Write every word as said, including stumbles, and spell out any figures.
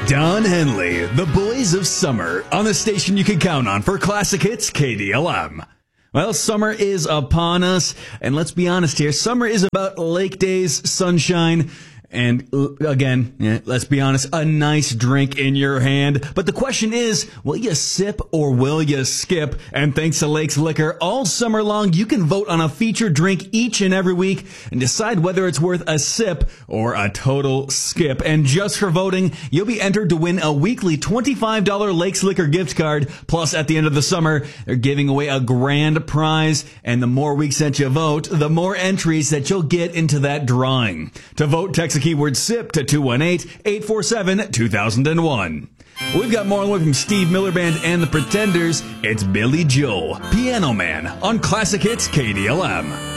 Don Henley, the boys of summer, on the station you can count on for classic hits K D L M. Well, summer is upon us, and let's be honest here, summer is about lake days, sunshine, and again, yeah, let's be honest, a nice drink in your hand. But the question is, will you sip or will you skip? And thanks to Lakes Liquor, all summer long, you can vote on a featured drink each and every week and decide whether it's worth a sip or a total skip. And just for voting, you'll be entered to win a weekly twenty-five dollars Lakes Liquor gift card. Plus, at the end of the summer, they're giving away a grand prize. And the more weeks that you vote, the more entries that you'll get into that drawing. To vote, text the keyword SIP to two one eight, eight four seven, two thousand one. We've got more on the way from Steve Miller Band and the Pretenders. It's Billy Joel, Piano Man, on Classic Hits K D L M.